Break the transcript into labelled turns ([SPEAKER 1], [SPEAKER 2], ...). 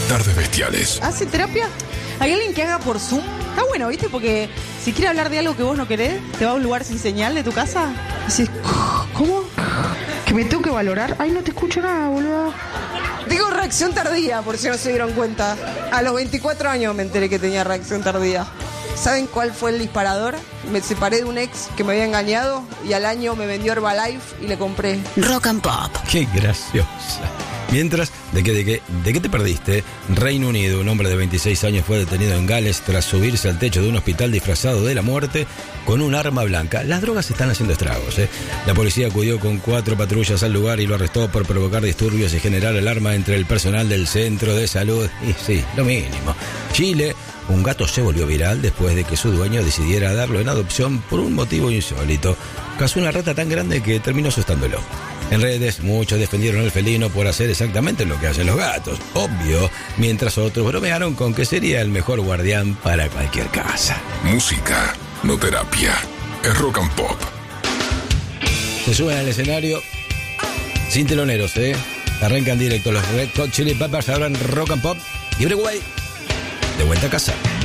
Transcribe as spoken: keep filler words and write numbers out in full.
[SPEAKER 1] Tardes Bestiales.
[SPEAKER 2] ¿Hace terapia? ¿Hay alguien que haga por Zoom? Está bueno, ¿viste? Porque si quiere hablar de algo que vos no querés, te va a un lugar sin señal de tu casa. Decís, ¿cómo? ¿Que me tengo que valorar? Ay, no te escucho nada, boludo. Digo reacción tardía, por si no se dieron cuenta. A los veinticuatro años me enteré que tenía reacción tardía. ¿Saben cuál fue el disparador? Me separé de un ex que me había engañado y al año me vendió Herbalife y le compré.
[SPEAKER 3] Rock and Pop.
[SPEAKER 4] Qué graciosa. Mientras, ¿de qué, de qué, de qué te perdiste? Reino Unido, un hombre de veintiséis años fue detenido en Gales tras subirse al techo de un hospital disfrazado de la muerte con un arma blanca. Las drogas están haciendo estragos, ¿eh? La policía acudió con cuatro patrullas al lugar y lo arrestó por provocar disturbios y generar alarma entre el personal del centro de salud. Y sí, lo mínimo. Chile, un gato se volvió viral después de que su dueño decidiera darlo en adopción por un motivo insólito. Cazó una rata tan grande que terminó asustándolo. En redes, muchos defendieron al felino por hacer exactamente lo que hacen los gatos, obvio, mientras otros bromearon con que sería el mejor guardián para cualquier casa.
[SPEAKER 1] Música, no terapia. Es Rock and Pop.
[SPEAKER 4] Se suben al escenario sin teloneros, ¿eh? Arrancan directo los Red Hot Chili Peppers ahora en Rock and Pop y Breakaway. De vuelta a casa.